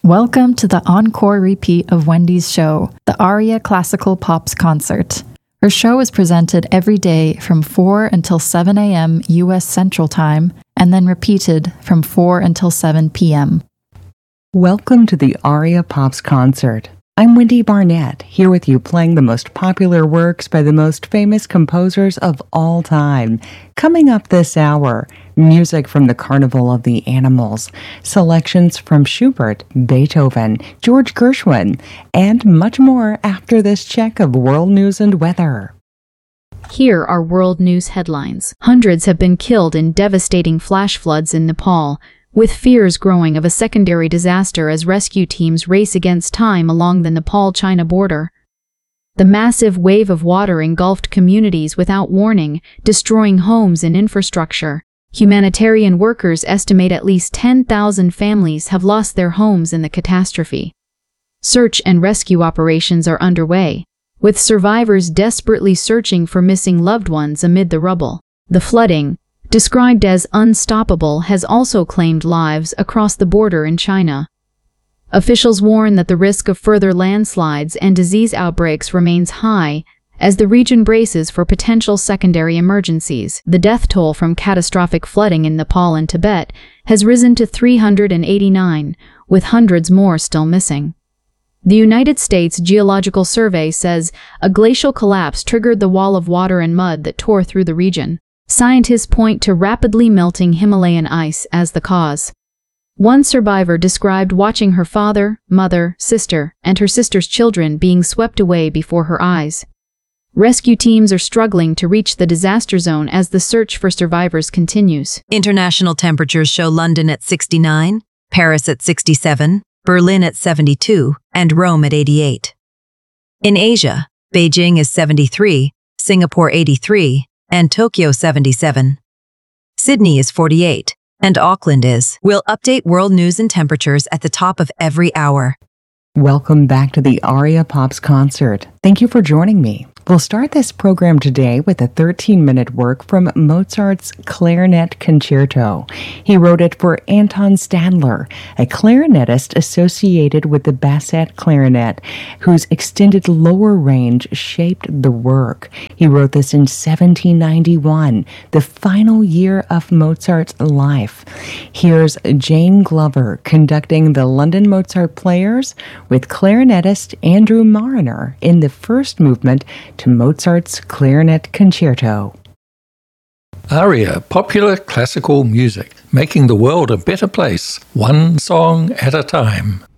Welcome to the encore repeat of Wendy's show, the Aria Classical Pops Concert. Her show is presented every day from 4 until 7 a.m. U.S. Central Time, and then repeated from 4 until 7 p.m. Welcome to the Aria Pops Concert. I'm Wendy Barnett, here with you playing the most popular works by the most famous composers of all time. Coming up this hour, music from the Carnival of the Animals, selections from Schubert, Beethoven, George Gershwin, and much more after this check of world news and weather. Here are world news headlines. Hundreds have been killed in devastating flash floods in Nepal, with fears growing of a secondary disaster as rescue teams race against time along the Nepal-China border. The massive wave of water engulfed communities without warning, destroying homes and infrastructure. Humanitarian workers estimate at least 10,000 families have lost their homes in the catastrophe. Search and rescue operations are underway, with survivors desperately searching for missing loved ones amid the rubble. The flooding, described as unstoppable, has also claimed lives across the border in China. Officials warn that the risk of further landslides and disease outbreaks remains high as the region braces for potential secondary emergencies. The death toll from catastrophic flooding in Nepal and Tibet has risen to 389, with hundreds more still missing. The United States Geological Survey says a glacial collapse triggered the wall of water and mud that tore through the region. Scientists point to rapidly melting Himalayan ice as the cause. One survivor described watching her father, mother, sister, and her sister's children being swept away before her eyes. Rescue teams are struggling to reach the disaster zone as the search for survivors continues. International temperatures show London at 69, Paris at 67, Berlin at 72, and Rome at 88. In Asia, Beijing is 73, Singapore 83, and Tokyo 77. Sydney is 48, and Auckland is. We'll update world news and temperatures at the top of every hour. Welcome back to the Aria Pops Concert. Thank you for joining me. We'll start this program today with a 13-minute work from Mozart's Clarinet Concerto. He wrote it for Anton Stadler, a clarinetist associated with the Bassett clarinet, whose extended lower range shaped the work. He wrote this in 1791, the final year of Mozart's life. Here's Jane Glover conducting the London Mozart Players with clarinetist Andrew Marriner in the first movement to Mozart's Clarinet Concerto. Aria, popular classical music, making the world a better place, one song at a time.